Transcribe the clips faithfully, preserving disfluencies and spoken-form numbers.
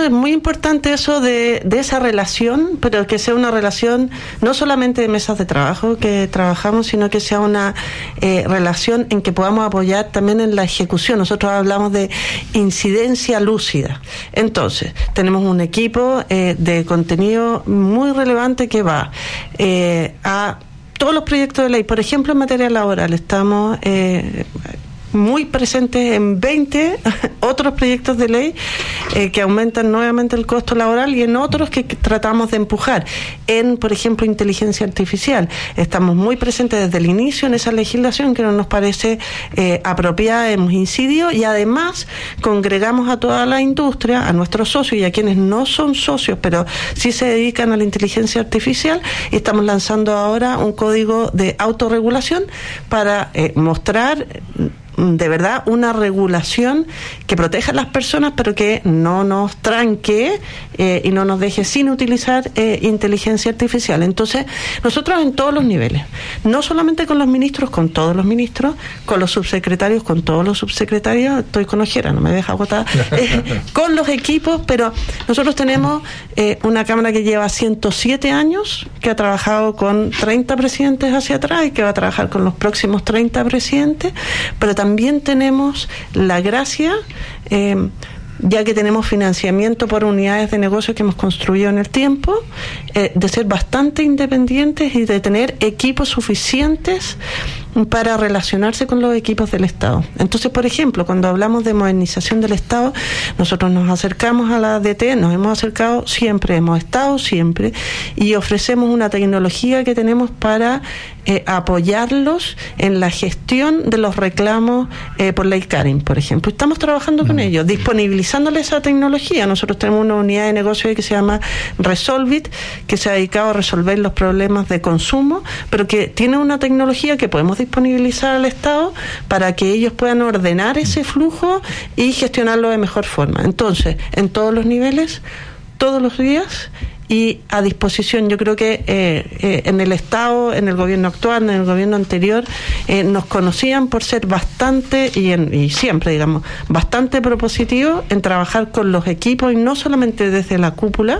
es muy importante eso de, de esa relación, pero que sea una relación no solamente de mesas de trabajo que trabajamos, sino que sea una eh, relación en que podamos apoyar también en la ejecución. Nosotros hablamos de incidencia lúcida. Entonces, tenemos un equipo eh, de contenido muy relevante que va eh, a todos los proyectos de ley. Por ejemplo, en materia laboral, estamos eh, muy presentes en veinte otros proyectos de ley eh, que aumentan nuevamente el costo laboral, y en otros que, que tratamos de empujar. En, por ejemplo, inteligencia artificial, estamos muy presentes desde el inicio en esa legislación que no nos parece eh, apropiada, hemos incidido, y además congregamos a toda la industria, a nuestros socios y a quienes no son socios, pero sí se dedican a la inteligencia artificial, y estamos lanzando ahora un código de autorregulación para eh, mostrar de verdad una regulación que proteja a las personas, pero que no nos tranque eh, y no nos deje sin utilizar eh, inteligencia artificial. Entonces, nosotros en todos los niveles, no solamente con los ministros, con todos los ministros, con los subsecretarios, con todos los subsecretarios, estoy con ojera, no me deja agotada, eh, con los equipos, pero nosotros tenemos eh, una Cámara que lleva ciento siete años, que ha trabajado con treinta presidentes hacia atrás y que va a trabajar con los próximos treinta presidentes, pero también También tenemos la gracia, eh, ya que tenemos financiamiento por unidades de negocio que hemos construido en el tiempo, eh, de ser bastante independientes y de tener equipos suficientes para relacionarse con los equipos del Estado. Entonces, por ejemplo, cuando hablamos de modernización del Estado, nosotros nos acercamos a la D T, nos hemos acercado siempre, hemos estado siempre, y ofrecemos una tecnología que tenemos para eh, apoyarlos en la gestión de los reclamos eh, por ley Karin, por ejemplo. Estamos trabajando con ellos, disponibilizándoles esa tecnología. Nosotros tenemos una unidad de negocio que se llama Resolvit, que se ha dedicado a resolver los problemas de consumo, pero que tiene una tecnología que podemos disponibilizar al Estado para que ellos puedan ordenar ese flujo y gestionarlo de mejor forma. Entonces, en todos los niveles, todos los días, y a disposición. Yo creo que eh, eh, en el Estado, en el gobierno actual, en el gobierno anterior, eh, nos conocían por ser bastante, y, en, y siempre, digamos, bastante propositivos en trabajar con los equipos, y no solamente desde la cúpula,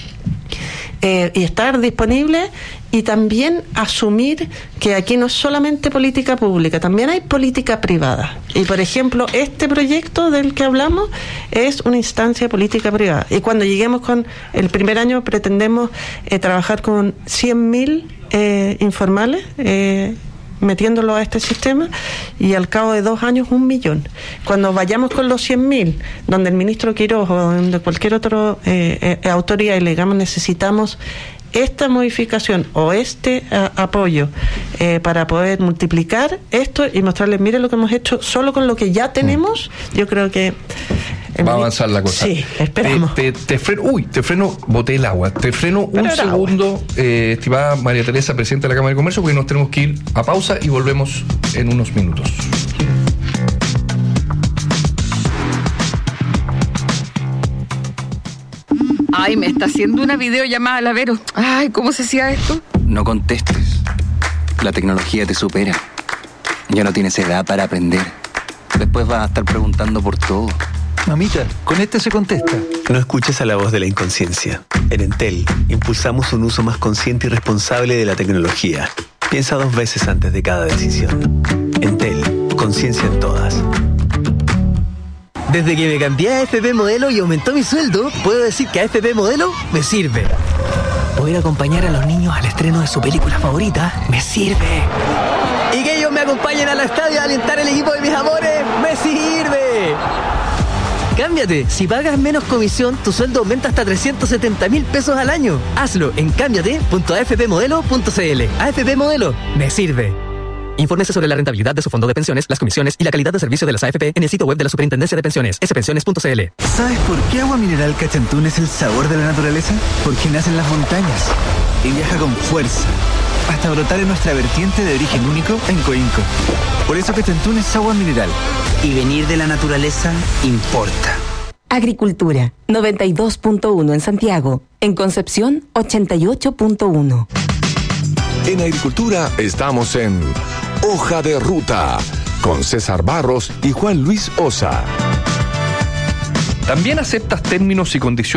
eh, y estar disponible, y también asumir que aquí no es solamente política pública, también hay política privada. Y, por ejemplo, este proyecto del que hablamos es una instancia política privada. Y cuando lleguemos con el primer año, pretendemos eh, trabajar con cien mil eh, informales, eh, metiéndolo a este sistema, y al cabo de dos años un millón. Cuando vayamos con los cien mil, donde el ministro Quiroz o donde cualquier otra eh, eh, autoridad, y le digamos necesitamos esta modificación o este uh, apoyo eh, para poder multiplicar esto y mostrarles, mire lo que hemos hecho solo con lo que ya tenemos, mm. yo creo que va a avanzar la cosa. Sí, esperamos. Te, te, te freno, uy, te freno, boté el agua. Te freno Pero un segundo, eh, estimada María Teresa, presidenta de la Cámara de Comercio, porque nos tenemos que ir a pausa y volvemos en unos minutos. Ay, me está haciendo una videollamada, la Vero. Ay, ¿cómo se hacía esto? No contestes. La tecnología te supera. Ya no tienes edad para aprender. Después vas a estar preguntando por todo. Mamita, con este se contesta. No escuches a la voz de la inconsciencia. En Entel, impulsamos un uso más consciente y responsable de la tecnología. Piensa dos veces antes de cada decisión. Entel, conciencia en todas. Desde que me cambié a A F P Modelo y aumentó mi sueldo, puedo decir que A F P Modelo me sirve. Poder acompañar a los niños al estreno de su película favorita me sirve. Y que ellos me acompañen al estadio a alentar el equipo de mis amores me sirve. Cámbiate. Si pagas menos comisión, tu sueldo aumenta hasta trescientos setenta mil pesos al año. Hazlo en cámbiate punto a f p modelo punto c l. A F P Modelo me sirve. Infórmese sobre la rentabilidad de su fondo de pensiones, las comisiones y la calidad de servicio de las A F P en el sitio web de la Superintendencia de Pensiones, s pensiones punto c l. ¿Sabes por qué Agua Mineral Cachantún es el sabor de la naturaleza? Porque nace en las montañas y viaja con fuerza hasta brotar en nuestra vertiente de origen único en Coinco. Por eso Cachantún es agua mineral. Y venir de la naturaleza importa. Agricultura, noventa y dos punto uno en Santiago. En Concepción, ochenta y ocho punto uno. En Agricultura estamos en Hoja de Ruta, con César Barros y Juan Luis Osa. ¿También aceptas términos y condiciones